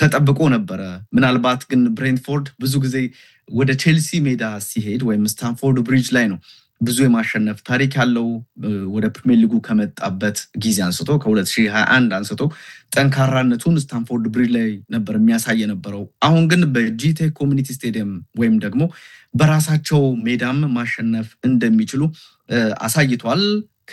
ተጠብቆ ነበር ምናልባት ግን ብሬንትፎርድ ብዙ ጊዜ ወደ ቼልሲ ሜዳ ሲሄድ ወይም ስታንፎርድ ብሪጅ ላይ ነው ብዙ የማሸነፍ ታሪክ ያለው ወደ ፕሪሚየር ሊጉ ከመጣበት ጊዜ አንስቶ ከ2021 አንስቶ ጠንካራነቱን ስታንፎርድ ብሪጅ ላይ ነበር የሚያሳይ የነበረው አሁን ግን በጂቴክ ኮሚኒቲ ስቴዲየም ወይም ደግሞ በራሳቸው ሜዳም ማሸነፍ እንደሚችሉ አሳይቷል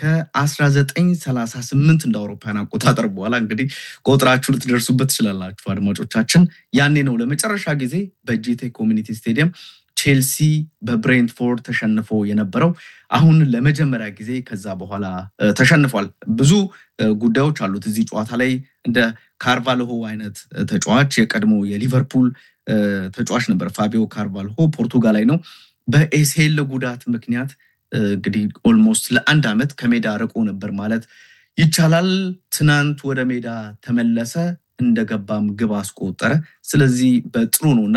ከ1938 እንደ አውሮፓውያን አቆጣጠር በኋላ እንግዲህ ቁጥራችሁ ልትደርሱበት ትችላላችሁ አድማጮቻችን ያኔ ነው ለመጨረሻ ጊዜ በጂቴክ ኮሚኒቲ ስቴዲየም ቼልሲ በብሬንትፎርድ ተሸንፎ የነበረው አሁን ለመጀመሪያ ጊዜ ከዛ በኋላ ተሸንፏል ብዙ ጉዳዮች አሉት እዚህ ጨዋታ ላይ እንደ ካርቫልሆ አይነት ተጫዋች የቀድሞ የሊቨርፑል ተጫዋች ነበር ፋቢዮ ካርቫልሆ ፖርቱጋላዊ ነው በኤሲኤል ጉዳት ምክንያት እንግዲህ ኦልሞስት ለአንድ አመት ከሜዳ ርቆ ነበር ማለት ይቻላል ትናንት ወደ ሜዳ ተመለሰ እንደገባም ግብ አስቆጠረ ስለዚህ በጥሩ ነውና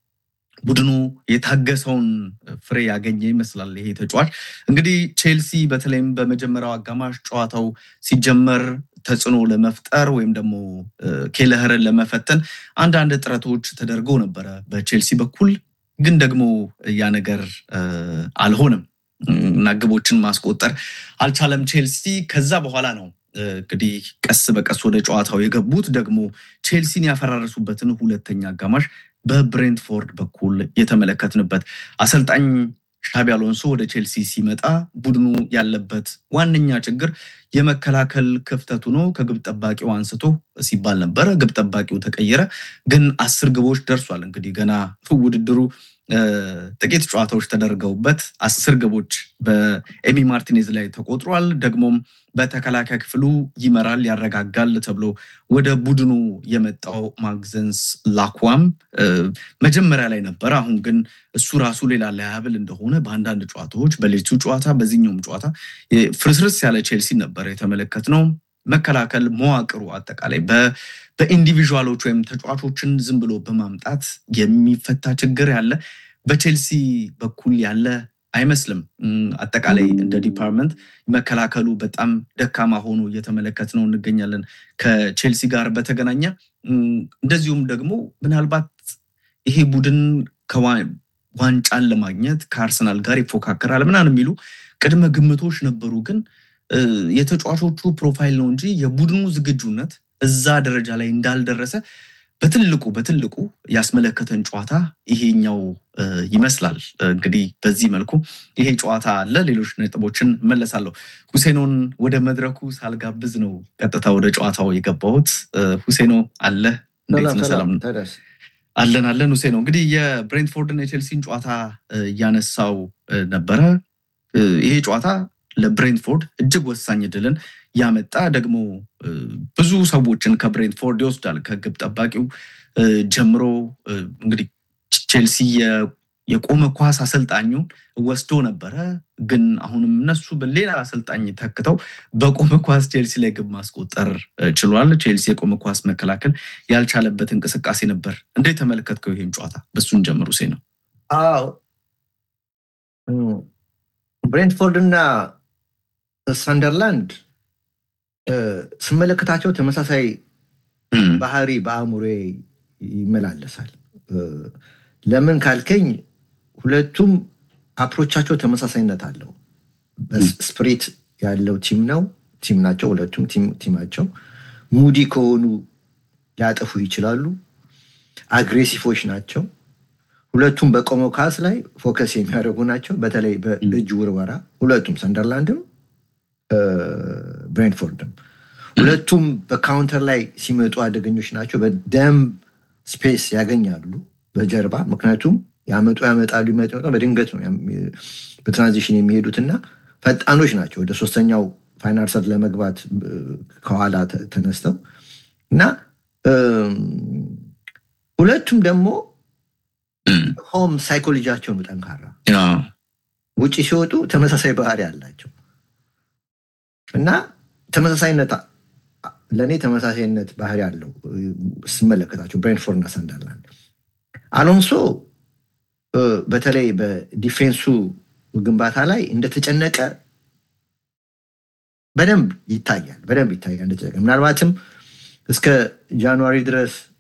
ቡድኑ የታገሰውን ፍሬ ያገኘ ይመስላል ይሄ ተጫዋች እንግዲህ ቼልሲ በተለይም በመጀመሪያው አጋማሽ ጨዋታው ሲጀመር ተጽዕኖ ለመፍጠር ወይም ደግሞ ኬለህርን ለመፈተን አንዳንድ ጥረቶች ተደርገው ነበር በቼልሲ በኩል ግን ደግሞ ያ ነገር አልሆነም እና ግቦችን ማስቆጠር አልቻለም ቼልሲ ከዛ በኋላ ነው እንግዲህ ቀስ በቀስ ወደ ጨዋታው የገቡት ደግሞ ቼልሲን ያፈራረሱበትን ሁለተኛ አጋማሽ በብሬንትፎርድ በኩል የተመለከትንበት አሰልጣኝ ሻቢ አሎንሶ ወደ ቼልሲ ሲመጣ ቡድኑ ያለበት ዋነኛ ችግር የመከላከል ክፍተቱ ነው ከግብ ጠባቂው አንስቶ ሲባል ነበር ግብ ጠባቂው ተቀየረ ግን 10 ግቦች ደርሷል እንግዲህ ገና ውድድሩ ጥቂት ጨዋታዎች ተደርገውበት 10 ግቦች በኤሚ ማርቲኔዝ ላይ ተቆጥሯል ደግሞም በተከላካይ ክፍሉ ይመራል ያረጋጋል ተብሎ ወደ ቡድኑ የመጣው ማግዘንስ ላኳም መጀመሪያ ላይ ነበር አሁን ግን እሱ ራሱ ሌላ ላያብል እንደሆነ በአንዳንድ ጨዋታዎች በሌቱ ጨዋታ በዚህኛውም ጨዋታ ፍርስርስ ያለ ቼልሲ ነበር የተመለከትነው መከላከል መዋቅሩ አጠቃላይ በኢንዲቪጁዋሎች ወይም ተጫዋቾችን ዝም ብሎ በማምጣት የሚፈታ ችግር ያለ በቼልሲ በኩል ያለ አይመስልም አጠቃላይ እንደ ዲፓርትመንት መከላከሉ በጣም ደካማ ሆኖ እየተመለከትነው እንገኛለን ከቼልሲ ጋር በተገናኘ እንደዚሁም ደግሞ ምናልባት ይሄ ቡድን ዋንጫን ለማግኘት ከአርሰናል ጋር ይፎካከራል ምናምን የሚሉ ቅድመ ግምቶች ነበሩ ግን የተጫዋቾቹ ፕሮፋይል ነው እንጂ የቡድኑ ዝግጁነት እዛ ደረጃ ላይ እንዳልደረሰ በትልቁ ያስመለከተን ጨዋታ ይሄኛው ይመስላል እንግዲህ በዚህ መልኩ ይሄ ጨዋታ አለ ሌሎች ነጥቦችን መለሳለሁ ሁሴኖን ወደ መድረኩ ሳልጋብዝ ነው ቀጥታ ወደ ጨዋታው የገባሁት ሁሴኖ አለ እንዴት ነው ሰላም አለን ሁሴኖ እንግዲህ የብሬንትፎርድ እና የቼልሲን ጨዋታ ያነሳው ነበረ ይሄ ጨዋታ ለብሬንትፎርድ እጅግ ወሳኝ ድልን ያመጣ ደግሞ ብዙ ሰዎችን ከብሬንትፎርድ ይወስዳል ከግብ ጠባቂው ጀምሮ እንግዲህ ቼልሲ የቆመ ኳስ አሰልጣኙ ወስዶ ነበር ግን አሁንም እነሱ በሌላ አሰልጣኝ ተክተው በቆመ ኳስ ቼልሲ ላይ ግብ ማስቆጠር ችሏል ቼልሲ የቆመ ኳስ መከላከል ያልቻለበት እንቅስቃሴ ነበር እንዴት ተመለከትከው ይሄን ጨዋታ በሱን ጀምሩ ነው አዎ ብሬንትፎርድ እና ሰንደርላንድ ስመለከታቸው ተመሳሳይ ባህሪ በአእምሮዬ ይመላለሳል ለምን ካልከኝ ሁለቱም አፕሮቻቸው ተመሳሳይነት አለው ስፕሪት ያለው ቲም ናቸው ሁለቱም ቲማቸው ሙዲ ከሆኑ ያጠፉ ይችላሉ አግሬሲቮች ናቸው ሁለቱም በቆመው ኳስ ላይ ፎከስ የሚያደርጉ ናቸው በተለይ በእጅ ውርወራ ሁለቱም ሰንደርላንድም ብሬንትፎርድም ሁለቱም በካውንተር ላይ ሲመጡ አደገኞች ናቸው በደንብ ስፔስ ያገኛሉ በጀርባ ምክንያቱም ያመጣሉ በድንገት ነው በትራንዚሽን የሚሄዱትና ፈጣኖች ናቸው ወደ ሶስተኛው ፋይናል ሰርድ ለመግባት ከኋላ ተነስተው እና ሁለቱም ደግሞ ሆም ሳይኮሎጂያቸው ነው ጠንካራ ውጪ ሲወጡ ተመሳሳይ ባህሪ አላቸው እና ተመሳሳይነት ለኔ ተመሳሳይነት ባህሪ አለው ስመለከታቸው ብሬንትፎርድ እና ሰንደርላንድ አሎንሶ በተለይ በዲፌንሱ ግንባታ ላይ እንደተጨነቀ በደንብ ይታያል እንደተጨነቀ ምናልባትም እስከ ጃንዋሪ ድረስ